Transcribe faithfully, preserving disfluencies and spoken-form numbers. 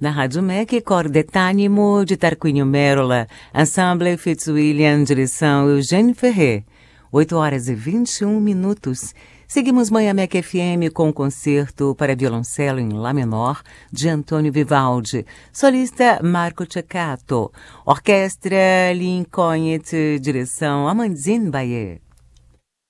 Na Rádio M E C, Cor d'Animo, de Tarquínio Mérola, Ensemble Fitzwilliam, direção Eugênio Ferrer. oito horas e vinte e um minutos. Seguimos Manhã M E C F M com um concerto para violoncelo em Lá menor, de Antônio Vivaldi. Solista Marco Ceccato. Orquestra Lincoln, direção Amandine Bayer.